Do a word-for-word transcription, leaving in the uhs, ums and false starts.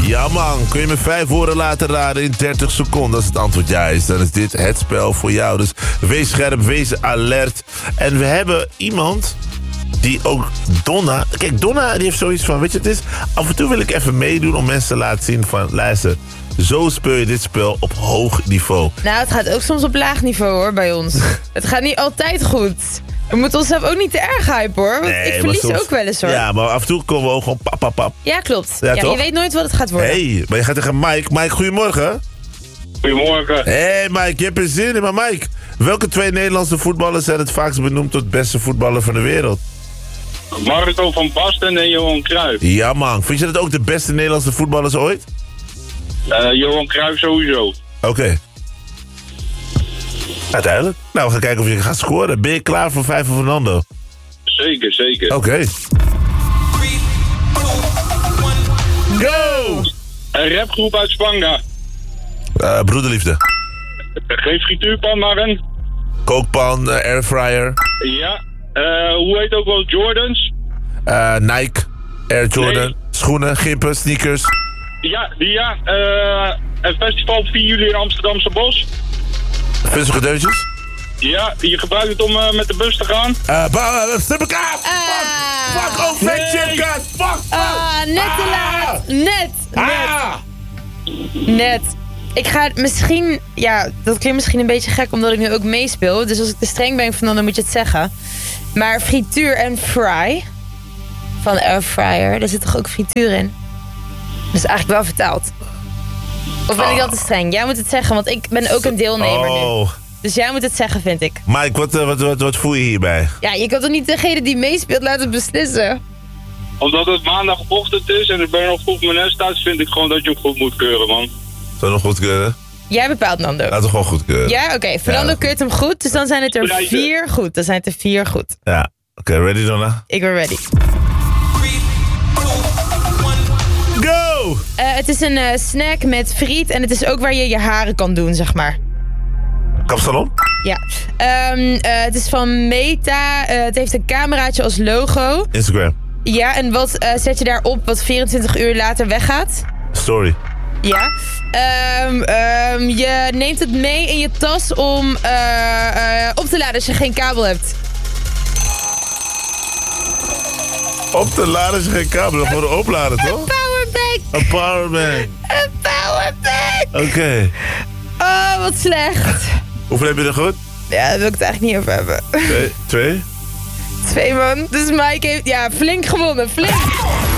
Ja man, kun je me vijf woorden laten raden in dertig seconden? Als het antwoord ja is, dan is dit het spel voor jou. Dus wees scherp, wees alert. En we hebben iemand die ook Donna... Kijk, Donna die heeft zoiets van, weet je, het is... Af en toe wil ik even meedoen om mensen te laten zien van... Luister, zo speel je dit spel op hoog niveau. Nou, het gaat ook soms op laag niveau hoor, bij ons. Het gaat niet altijd goed. We moeten onszelf ook niet te erg hypen hoor. Want Nee, ik verlies maar soms- ook wel eens hoor. Ja, Ja, maar af en toe komen we ook gewoon pap, pap, pap. klopt. Ja, Ja, toch? je weet nooit wat het gaat worden. Hey, maar je gaat tegen Mike. Mike, goedemorgen. Goedemorgen. Hey Mike, je hebt er zin in. Maar Mike, welke twee Nederlandse voetballers zijn het vaakst benoemd tot beste voetballer van de wereld? Marco van Basten en Johan Cruijff. Ja man, vind je dat ook de beste Nederlandse voetballers ooit? Uh, Johan Cruijff sowieso. Oké. Okay. Uiteindelijk. Nou, we gaan kijken of je gaat scoren. Ben je klaar voor vijf van Fernando? Zeker, zeker. Oké. Okay. Go! Een rapgroep uit Spanga. Uh, broederliefde. Geen frituurpan, maar een... Kookpan, uh, airfryer. Ja. Uh, hoe heet ook wel Jordans? Uh, Nike, Air Jordan. Nee. Schoenen, gimpen, sneakers. Ja, die ja. Uh, een festival op vier juli in Amsterdamse Bos. Vissige deuntjes. Ja, je gebruikt het om uh, met de bus te gaan. Uh, Stippenkaart! Ah. Fuck! Fuck! Oh, vet Nee. chipkaart! Fuck! Fuck! Ah, net te laat. Net. Ah! Net. Ik ga het misschien... Ja, dat klinkt misschien een beetje gek omdat ik nu ook meespeel. Dus als ik te streng ben van dan moet je het zeggen. Maar frituur en fry van airfryer, daar zit toch ook frituur in? Dat is eigenlijk wel vertaald. Of ben ik dat te streng? Jij moet het zeggen, want ik ben ook een deelnemer nu. Oh. Dus jij moet het zeggen, vind ik. Mike, wat, uh, wat, wat, wat voel je hierbij? Ja, je kan toch niet degene die meespeelt laten beslissen? Omdat het maandagochtend is en ik ben nog vroeg mijn nest uit, vind ik gewoon dat je hem goed moet keuren, man. Zou nog goedkeuren? Jij bepaalt, Nando. Laten we gewoon goedkeuren. Ja, oké. Okay. Fernando Ja. keurt hem goed, dus dan zijn het er Strijden. vier goed. Dan zijn het er vier goed. Ja. Oké, okay, ready Donna? Ik ben ready. Go! Uh, het is een uh, snack met friet en het is ook waar je je haren kan doen, zeg maar. Kapsalon? Ja. Um, uh, het is van Meta. Uh, het heeft een cameraatje als logo. Instagram. Ja, en wat uh, zet je daarop wat vierentwintig uur later weggaat? Story. Ja. Um, um, je neemt het mee in je tas om uh, uh, op te laden als je geen kabel hebt. Op te laden als je geen kabel hebt. Voor de opladen, toch? Powerbank! Een powerbank. Een powerbank! Oké. Okay. Oh, wat slecht. Hoeveel heb je er goed? Ja, daar wil ik het eigenlijk niet over hebben. Twee? Twee? Twee man. Dus Mike heeft ja, flink gewonnen. Flink.